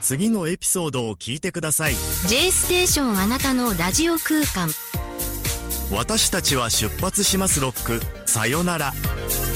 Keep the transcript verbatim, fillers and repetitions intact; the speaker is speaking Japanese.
次のエピソードを聞いてください。 J ステーションあなたのラジオ空間。 私たちは出発しますロック。さよなら。